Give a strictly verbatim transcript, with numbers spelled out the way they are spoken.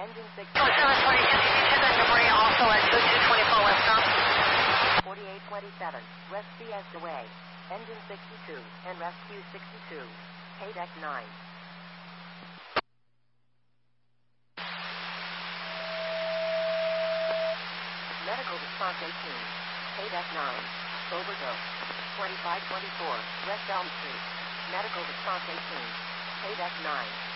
Engine six. Oh, seven twenty, N C D ten, good morning, also at two two twenty-four West Tom. forty-eight twenty-seven, rest C S away. Engine sixty-two, and rescue sixty-two. K deck nine. Medical response eighteen. K deck nine. Overdose. twenty-five twenty-four, West Elm Street. Medical response eighteen. K deck nine.